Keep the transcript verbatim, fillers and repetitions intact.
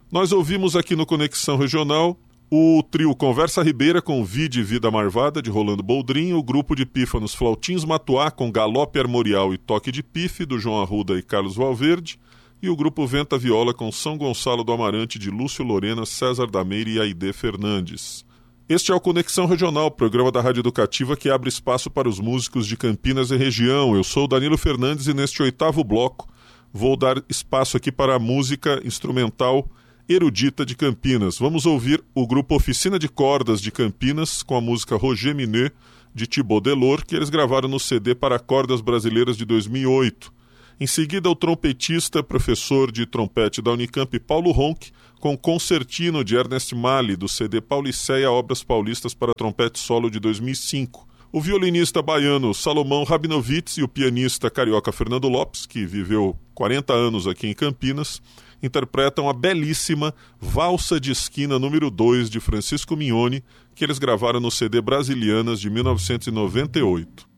Nós ouvimos aqui no Conexão Regional o trio Conversa Ribeira com Vide Vida Marvada, de Rolando Boldrin, o grupo de pífanos Flautins Matuá com Galope Armorial e Toque de Pife, do João Arruda e Carlos Valverde, e o grupo Venta Viola com São Gonçalo do Amarante, de Lúcio Lorena, César Dameire e Aide Fernandes. Este é o Conexão Regional, programa da Rádio Educativa que abre espaço para os músicos de Campinas e região. Eu sou o Danilo Fernandes e neste oitavo bloco vou dar espaço aqui para a música instrumental erudita de Campinas. Vamos ouvir o grupo Oficina de Cordas de Campinas com a música Roger Minet, de Thibaut Delors, que eles gravaram no C D para cordas brasileiras de dois mil e oito. Em seguida, o trompetista, professor de trompete da Unicamp, Paulo Ronck, com Concertino de Ernest Mali, do C D Pauliceia Obras Paulistas para trompete solo de dois mil e cinco. O violinista baiano Salomão Rabinovitz e o pianista carioca Fernando Lopes, que viveu quarenta anos aqui em Campinas, interpretam a belíssima Valsa de Esquina número dois de Francisco Mignoni, que eles gravaram no C D Brasilianas de mil novecentos e noventa e oito.